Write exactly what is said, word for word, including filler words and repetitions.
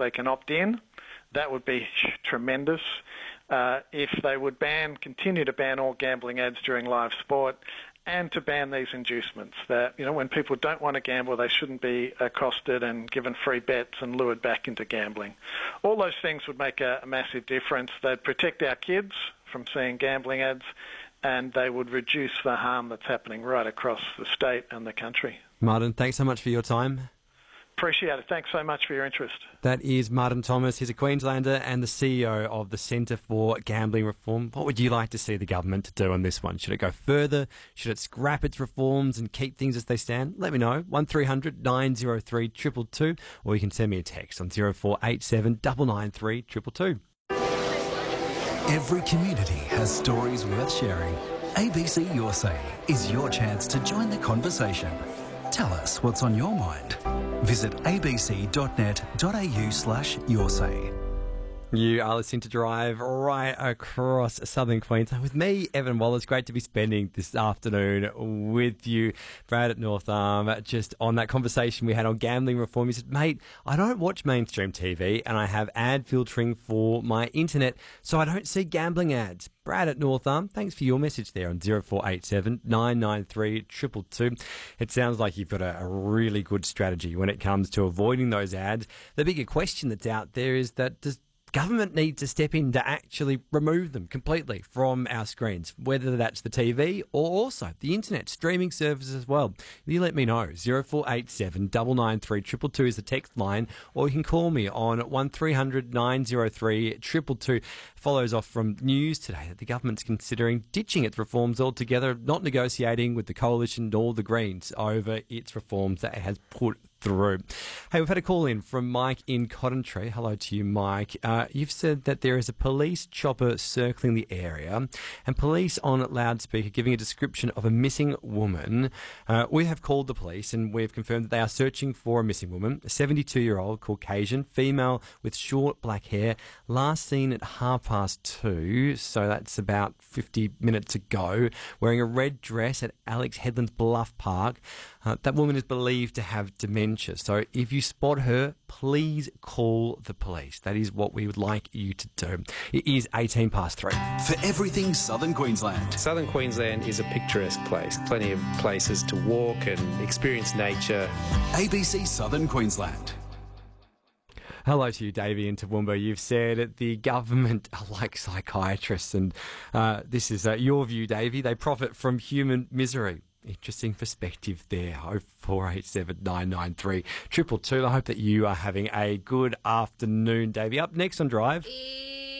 they can opt in. That would be tremendous. Uh, if they would ban, continue to ban all gambling ads during live sport, and to ban these inducements that, you know, when people don't want to gamble, they shouldn't be accosted and given free bets and lured back into gambling. All those things would make a, a massive difference. They'd protect our kids from seeing gambling ads, and they would reduce the harm that's happening right across the state and the country. Martin, thanks so much for your time. Appreciate it. Thanks so much for your interest. That is Martin Thomas. He's a Queenslander and the C E O of the Centre for Gambling Reform. What would you like to see the government to do on this one? Should it go further? Should it scrap its reforms and keep things as they stand? Let me know. one three hundred nine oh three two two two, or you can send me a text on zero four eight seven nine nine three two two two. Every community has stories worth sharing. A B C Your Say is your chance to join the conversation. Tell us what's on your mind. Visit abc.net.au slash your say. You are listening to Drive right across southern Queensland with me, Evan Wallace. Great to be spending this afternoon with you. Brad at North Arm, just on that conversation we had on gambling reform. He said, mate, I don't watch mainstream T V and I have ad filtering for my internet, so I don't see gambling ads. Brad at North Arm, thanks for your message there on zero four eight seven nine nine three two two two. It sounds like you've got a, a really good strategy when it comes to avoiding those ads. The bigger question that's out there is that does government need to step in to actually remove them completely from our screens, whether that's the T V or also the internet streaming services as well. You let me know. zero four eight seven nine nine three two two two is the text line, or you can call me on one three hundred nine oh three two two two. Follows off from news today that the government's considering ditching its reforms altogether, not negotiating with the Coalition nor the Greens over its reforms that it has put through. Hey, we've had a call in from Mike in Cottontree. Hello to you, Mike. Uh, you've said that there is a police chopper circling the area and police on loudspeaker giving a description of a missing woman. Uh, we have called the police and we've confirmed that they are searching for a missing woman, a seventy-two-year-old Caucasian female with short black hair, last seen at half past two, so that's about fifty minutes ago, wearing a red dress at Alex Headland's Bluff Park. Uh, that woman is believed to have dementia. So if you spot her, please call the police. That is what we would like you to do. It is eighteen past three. For everything Southern Queensland. Southern Queensland is a picturesque place. Plenty of places to walk and experience nature. A B C Southern Queensland. Hello to you, Davey in Toowoomba. You've said the government are like psychiatrists, and uh, this is uh, your view, Davey. They profit from human misery. Interesting perspective there. oh four eight seven nine nine three two two two. I hope that you are having a good afternoon, Davey. Up next on Drive.